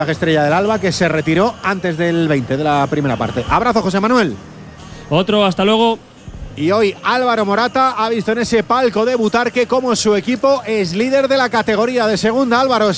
Estrella del Alba, que se retiró antes del 20 de la primera parte. Abrazo, José Manuel. Otro, hasta luego. Y hoy Álvaro Morata ha visto en ese palco debutar que como su equipo es líder de la categoría de segunda. Álvaro,